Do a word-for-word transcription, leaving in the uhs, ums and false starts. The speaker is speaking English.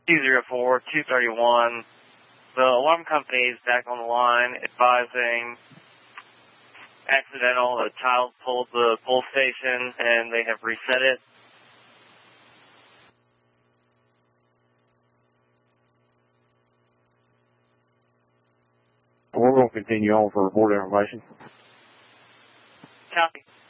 two zero four, two three one. The alarm company is back on the line advising accidental. A child pulled the pull station and they have reset it. We're going to continue on for report information. Copy.